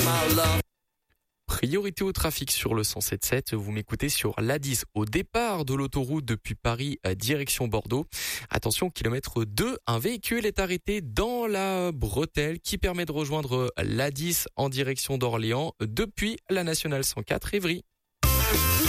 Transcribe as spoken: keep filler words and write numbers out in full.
my love. Priorité au trafic sur le cent sept sept, vous m'écoutez sur l'A dix au départ de l'autoroute depuis Paris à direction Bordeaux. Attention, kilomètre deux, un véhicule est arrêté dans la bretelle qui permet de rejoindre l'A dix en direction d'Orléans depuis la nationale cent quatre Évry.